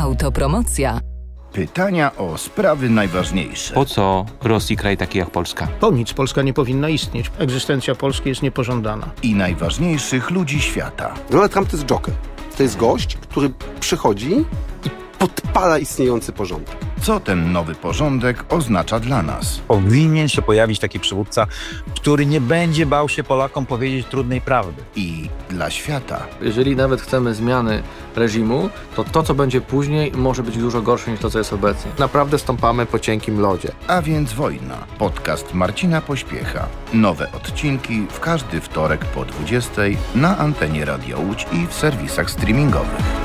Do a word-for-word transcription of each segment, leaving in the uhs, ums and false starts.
Autopromocja. Pytania o sprawy najważniejsze. Po co Rosji kraj taki jak Polska? Po nic Polska nie powinna istnieć. Egzystencja Polski jest niepożądana. I najważniejszych ludzi świata. Donald Trump to jest joker. To jest gość, który przychodzi i podpala istniejący porządek. Co ten nowy porządek oznacza dla nas? Powinien się pojawić taki przywódca, który nie będzie bał się Polakom powiedzieć trudnej prawdy. I dla świata. Jeżeli nawet chcemy zmiany reżimu, to to, co będzie później, może być dużo gorsze niż to, co jest obecnie. Naprawdę stąpamy po cienkim lodzie. A więc wojna. Podcast Marcina Pośpiecha. Nowe odcinki w każdy wtorek po dwudziestej na antenie Radia Łódź i w serwisach streamingowych.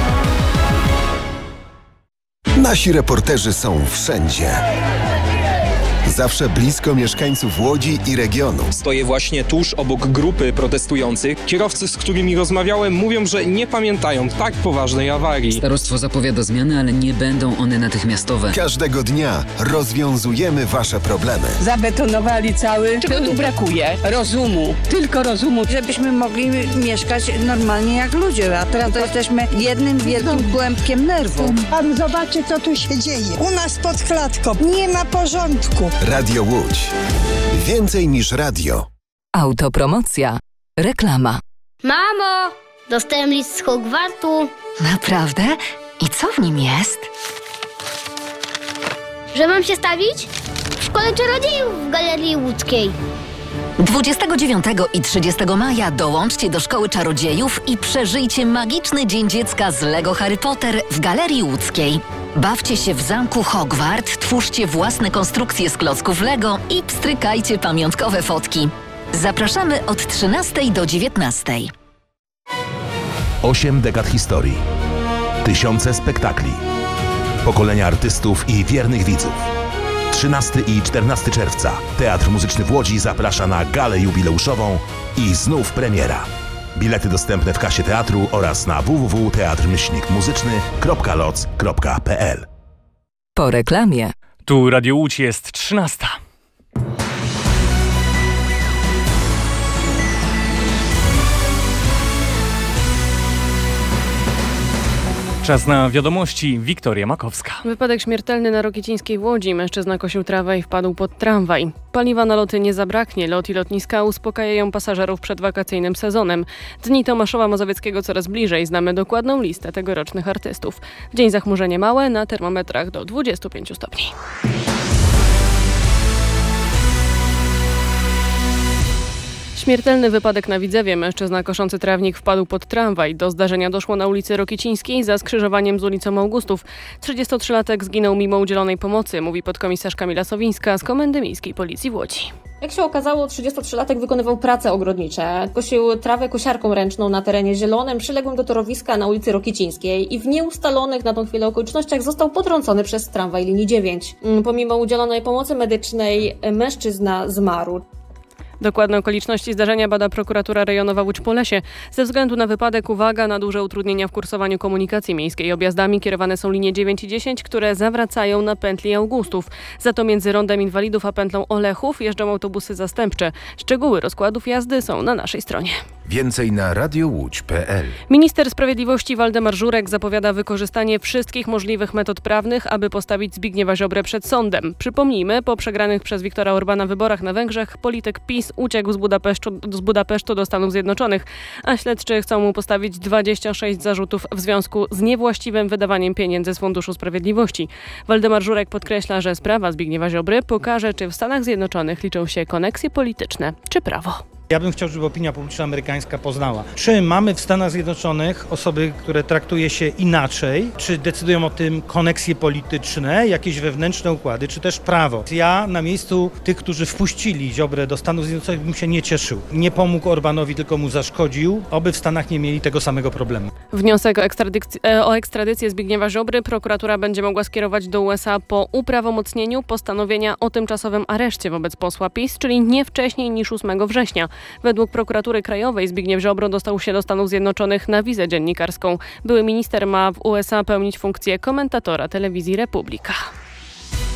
Nasi reporterzy są wszędzie. Zawsze blisko mieszkańców Łodzi i regionu. Stoję właśnie tuż obok grupy protestujących. Kierowcy, z którymi rozmawiałem, mówią, że nie pamiętają tak poważnej awarii. Starostwo zapowiada zmiany, ale nie będą one natychmiastowe. Każdego dnia rozwiązujemy wasze problemy. Zabetonowali cały. Czego tu brakuje? Rozumu. Tylko rozumu. Żebyśmy mogli mieszkać normalnie jak ludzie, a teraz to jesteśmy jednym wielkim kłębkiem nerwów. Pan zobaczy, co tu się dzieje. U nas pod klatką nie ma porządku. Radio Łódź. Więcej niż radio. Autopromocja. Reklama. Mamo! Dostałem list z Hogwartu. Naprawdę? I co w nim jest? Że mam się stawić? W Szkole Czarodziejów w Galerii Łódzkiej. dwudziestego dziewiątego i trzydziestego maja dołączcie do Szkoły Czarodziejów i przeżyjcie magiczny Dzień Dziecka z Lego Harry Potter w Galerii Łódzkiej. Bawcie się w zamku Hogwart, twórzcie własne konstrukcje z klocków Lego i pstrykajcie pamiątkowe fotki. Zapraszamy od trzynastej do dziewiętnastej. Osiem dekad historii. Tysiące spektakli. Pokolenia artystów i wiernych widzów. trzynastego i czternastego czerwca Teatr Muzyczny w Łodzi zaprasza na galę jubileuszową i znów premiera. Bilety dostępne w kasie teatru oraz na w w w kropka teatr myślnik muzyczny kropka loc kropka p l. Po reklamie. Tu Radio Łódź, jest trzynasta. Czas na wiadomości. Wiktoria Makowska. Wypadek śmiertelny na Rokicińskiej w Łodzi. Mężczyzna kosił trawę i wpadł pod tramwaj. Paliwa na loty nie zabraknie. Lot i lotniska uspokajają pasażerów przed wakacyjnym sezonem. Dni Tomaszowa Mazowieckiego coraz bliżej. Znamy dokładną listę tegorocznych artystów. W dzień zachmurzenie małe, na termometrach do dwudziestu pięciu stopni. Śmiertelny wypadek na Widzewie. Mężczyzna koszący trawnik wpadł pod tramwaj. Do zdarzenia doszło na ulicy Rokicińskiej za skrzyżowaniem z ulicą Augustów. trzydziestotrzylatek zginął mimo udzielonej pomocy, mówi podkomisarz Kamila Sowińska z Komendy Miejskiej Policji w Łodzi. Jak się okazało, trzydziestotrzylatek wykonywał prace ogrodnicze. Kosił trawę kosiarką ręczną na terenie zielonym, przyległym do torowiska na ulicy Rokicińskiej i w nieustalonych na tą chwilę okolicznościach został potrącony przez tramwaj linii dziewięć. Pomimo udzielonej pomocy medycznej mężczyzna zmarł. Dokładne okoliczności zdarzenia bada prokuratura rejonowa Łódź-Polesie. Ze względu na wypadek uwaga na duże utrudnienia w kursowaniu komunikacji miejskiej. Objazdami kierowane są linie dziewięć i dziesięć, które zawracają na pętli Augustów. Za to między Rondem Inwalidów a pętlą Olechów jeżdżą autobusy zastępcze. Szczegóły rozkładów jazdy są na naszej stronie. Więcej na radiołódź kropka p l. Minister Sprawiedliwości Waldemar Żurek zapowiada wykorzystanie wszystkich możliwych metod prawnych, aby postawić Zbigniewa Ziobrę przed sądem. Przypomnijmy, po przegranych przez Viktora Orbana wyborach na Węgrzech polityk PiS uciekł z Budapesztu, z Budapesztu do Stanów Zjednoczonych, a śledczy chcą mu postawić dwadzieścia sześć zarzutów w związku z niewłaściwym wydawaniem pieniędzy z Funduszu Sprawiedliwości. Waldemar Żurek podkreśla, że sprawa Zbigniewa Ziobry pokaże, czy w Stanach Zjednoczonych liczą się koneksje polityczne czy prawo. Ja bym chciał, żeby opinia publiczna amerykańska poznała, czy mamy w Stanach Zjednoczonych osoby, które traktuje się inaczej, czy decydują o tym koneksje polityczne, jakieś wewnętrzne układy, czy też prawo. Ja na miejscu tych, którzy wpuścili Ziobrę do Stanów Zjednoczonych, bym się nie cieszył. Nie pomógł Orbanowi, tylko mu zaszkodził, oby w Stanach nie mieli tego samego problemu. Wniosek o, ekstradyc- o ekstradycję Zbigniewa Ziobry prokuratura będzie mogła skierować do U S A po uprawomocnieniu postanowienia o tymczasowym areszcie wobec posła PiS, czyli nie wcześniej niż ósmego września. Według prokuratury krajowej Zbigniew Ziobro dostał się do Stanów Zjednoczonych na wizę dziennikarską. Były minister ma w U S A pełnić funkcję komentatora telewizji Republika. W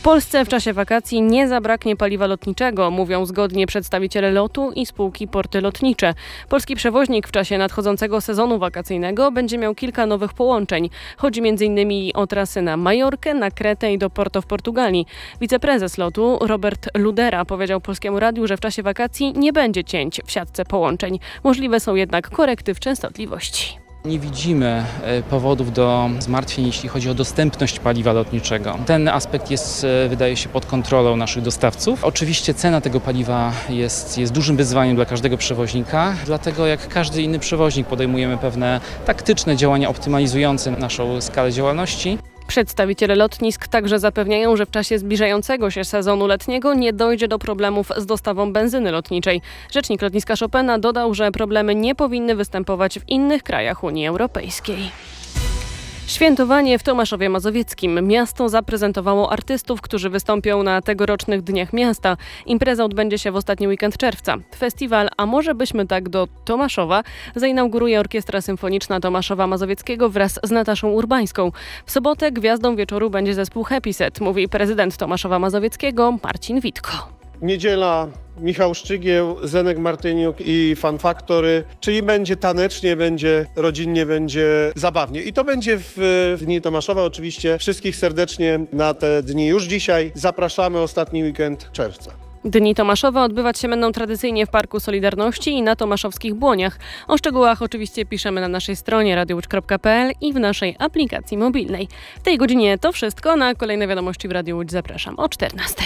Polsce w czasie wakacji nie zabraknie paliwa lotniczego, mówią zgodnie przedstawiciele lotu i spółki Porty Lotnicze. Polski przewoźnik w czasie nadchodzącego sezonu wakacyjnego będzie miał kilka nowych połączeń. Chodzi m.in. o trasy na Majorkę, na Kretę i do Porto w Portugalii. Wiceprezes lotu Robert Ludera powiedział Polskiemu Radiu, że w czasie wakacji nie będzie cięć w siatce połączeń. Możliwe są jednak korekty w częstotliwości. Nie widzimy powodów do zmartwień, jeśli chodzi o dostępność paliwa lotniczego. Ten aspekt jest, wydaje się, pod kontrolą naszych dostawców. Oczywiście cena tego paliwa jest, jest dużym wyzwaniem dla każdego przewoźnika, dlatego jak każdy inny przewoźnik podejmujemy pewne taktyczne działania optymalizujące naszą skalę działalności. Przedstawiciele lotnisk także zapewniają, że w czasie zbliżającego się sezonu letniego nie dojdzie do problemów z dostawą benzyny lotniczej. Rzecznik lotniska Chopina dodał, że problemy nie powinny występować w innych krajach Unii Europejskiej. Świętowanie w Tomaszowie Mazowieckim. Miasto zaprezentowało artystów, którzy wystąpią na tegorocznych Dniach Miasta. Impreza odbędzie się w ostatni weekend czerwca. Festiwal A może byśmy tak do Tomaszowa zainauguruje Orkiestra Symfoniczna Tomaszowa Mazowieckiego wraz z Nataszą Urbańską. W sobotę gwiazdą wieczoru będzie zespół Happy Set, mówi prezydent Tomaszowa Mazowieckiego Marcin Witko. Niedziela Michał Szczygieł, Zenek Martyniuk i Fan Factory, czyli będzie tanecznie, będzie rodzinnie, będzie zabawnie. I to będzie w, w Dni Tomaszowa. Oczywiście wszystkich serdecznie na te dni już dzisiaj zapraszamy, ostatni weekend czerwca. Dni Tomaszowe odbywać się będą tradycyjnie w Parku Solidarności i na tomaszowskich Błoniach. O szczegółach oczywiście piszemy na naszej stronie radio łódź kropka p l i w naszej aplikacji mobilnej. W tej godzinie to wszystko. Na kolejne wiadomości w Radiu Łódź zapraszam o czternastej.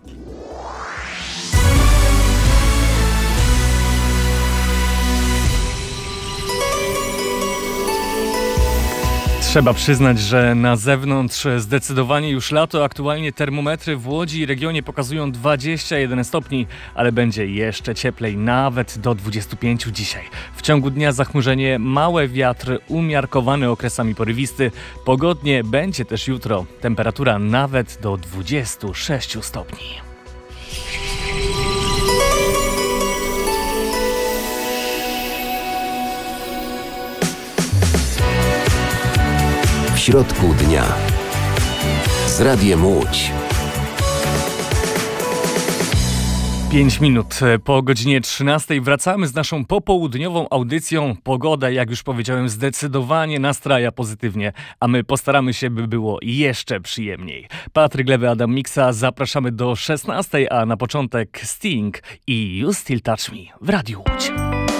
Trzeba przyznać, że na zewnątrz zdecydowanie już lato. Aktualnie termometry w Łodzi i regionie pokazują dwadzieścia jeden stopni, ale będzie jeszcze cieplej, nawet do dwudziestu pięciu dzisiaj. W ciągu dnia zachmurzenie, małe, wiatr umiarkowany, okresami porywisty. Pogodnie będzie też jutro. Temperatura nawet do dwudziestu sześciu stopni. W środku dnia z Radiem Łódź. Pięć minut po godzinie trzynastej wracamy z naszą popołudniową audycją. Pogoda, jak już powiedziałem, zdecydowanie nastraja pozytywnie, a my postaramy się, by było jeszcze przyjemniej. Patryk Lewy, Adam Miksa, zapraszamy do szesnastej, a na początek Sting i You Still Touch Me w Radiu Łódź.